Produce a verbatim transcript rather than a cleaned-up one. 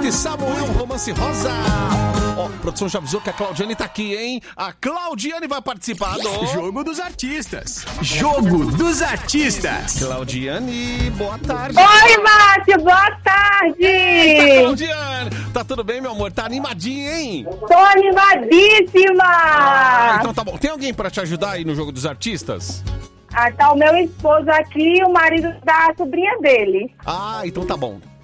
Felipe Samuel, Romance Rosa. Ó, a produção já avisou que a Claudiane tá aqui, hein? A Claudiane vai participar do... Jogo dos Artistas. Jogo dos Artistas. Claudiane, boa tarde. Oi, Márcio, boa tarde. Eita, Claudiane. Tá tudo bem, meu amor? Tá animadinha, hein? Tô animadíssima. Ah, então tá bom. Tem alguém pra te ajudar aí no Jogo dos Artistas? Ah, tá o meu esposo aqui e o marido da sobrinha dele. Ah, então tá bom.